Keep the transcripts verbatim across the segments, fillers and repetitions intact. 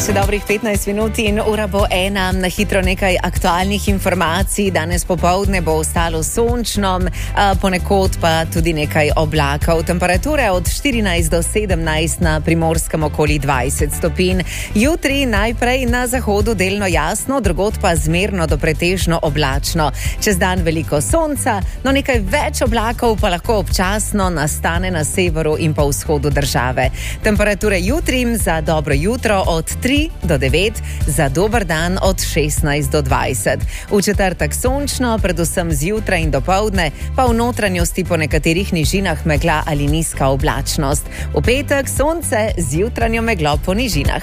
Še dobrih petnajst minut in ura bo ena. Na hitro nekaj aktualnih informacij. Danes popoldne bo ostalo sončno, ponekod pa tudi nekaj oblakov. Temperature od štirinajst do sedemnajst, na Primorskem okoli dvajset stopinj. Jutri najprej na zahodu delno jasno, drugod pa zmerno do pretežno oblačno. Čez dan veliko sonca, no nekaj več oblakov pa lahko občasno nastane na severu in pa vzhodu države. Temperature jutri za dobro jutro od tri do devet, za dober dan od šestnajst do dvajset. V četrtek sončno, predvsem zjutraj in dopoldne, pa v notranjosti po nekaterih nižinah megla ali nizka oblačnost. V petek sonce z jutranjo meglo po nižinah.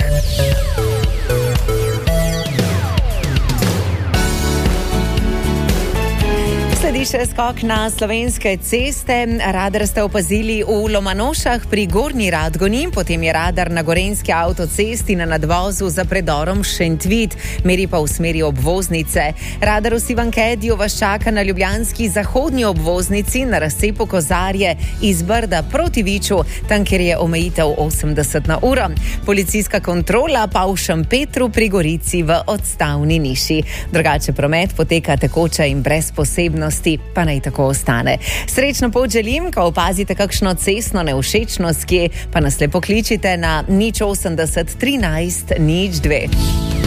Sledi še skok na slovenske ceste. Radar ste opazili v Lomanošah pri Gornji Radgoni, potem je radar na gorenjski avtocesti na nadvozu za predorom Šentvid, meri pa v smeri obvoznice. Radar v Sivankediju vas čaka na ljubljanski zahodnji obvoznici na razcepu Kozarje iz Brda proti Viču, tam kjer je omejitev osemdeset na uro. Policijska kontrola pa v Šempetru pri Gorici v odstavni niši. Drugače promet poteka tekoče in brez posebnosti, pa naj tako ostane. Srečno pot želim, ko opazite kakšno cestno nevšečnost, kje pa nas lepo kličite na nič osemdeset trinajst nič dve.